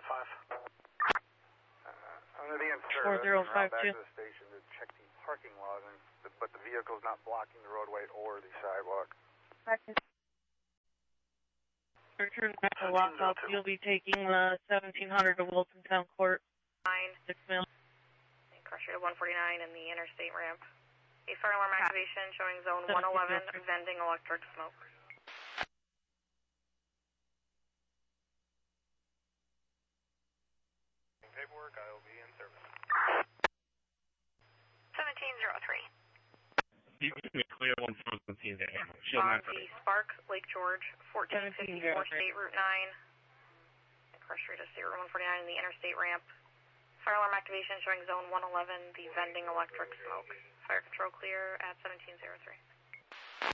Under the in-service, 4052. back to the station to check the parking lot, but the vehicle's not blocking the roadway or the sidewalk. Return back to lockup. You'll be taking 1700 to Wilson Town Court. 6 mil. Crusher to 149 in the interstate ramp. A fire alarm activation showing zone 111, vending electric smoke. Paperwork, I will be in service. 1703. You can be clear 117 there. The Spark, Lake George, 1454 State Route 9. Crusher to State Route 149 in the interstate ramp. Fire alarm activation showing zone 111, the vending electric smoke. Fire control clear at 1703.